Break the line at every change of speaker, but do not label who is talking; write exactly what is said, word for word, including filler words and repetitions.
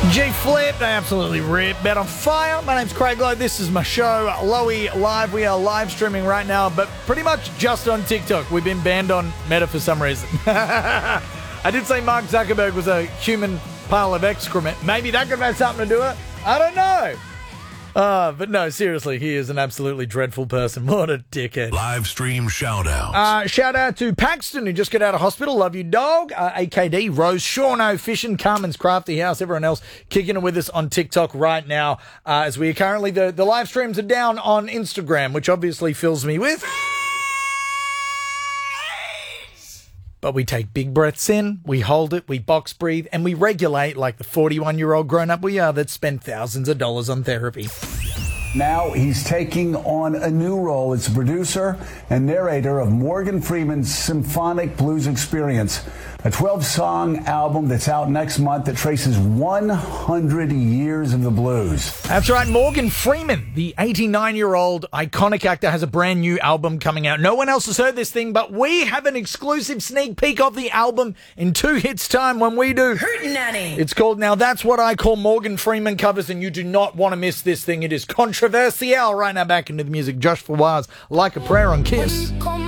G-Flip, they absolutely rip. Bet on Fire. My name's Craig Lowe. This is my show, Lowy Live. We are live streaming right now, but pretty much just on TikTok. We've been banned on Meta for some reason. I did say Mark Zuckerberg was a human pile of excrement. Maybe that could have had something to do with it. I don't know. Uh, but no, seriously, he is an absolutely dreadful person. What a dickhead.
Live stream shout-outs.
Uh, shout out to Paxton, who just got out of hospital. Love you, dog. Uh, A K D, Rose, Shauno, Fishing, Carmen's Crafty House, everyone else kicking it with us on TikTok right now. Uh, as we are currently, the, the live streams are down on Instagram, which obviously fills me with... But we take big breaths in, we hold it, we box breathe, and we regulate like the forty-one-year-old grown-up we are that spent thousands of dollars on therapy.
Now he's taking on a new role as producer and narrator of Morgan Freeman's Symphonic Blues Experience, a twelve-song album that's out next month that traces one hundred years of the blues.
That's right, Morgan Freeman, the eighty-nine-year-old iconic actor, has a brand new album coming out. No one else has heard this thing, but we have an exclusive sneak peek of the album in two hits' time when we do.
Hootenanny.
It's called Now That's What I Call Morgan Freeman Covers, and you do not want to miss this thing. It is controversial. Right now, back into the music. Josh Fawaz, Like a Prayer on Kiss.